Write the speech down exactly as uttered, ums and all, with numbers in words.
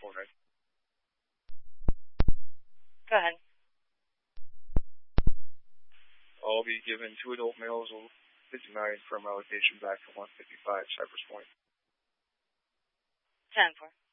for me. Go ahead. I'll be given two adult males of fifty-nine from allocation back to one fifty-five Cypress Point. ten four.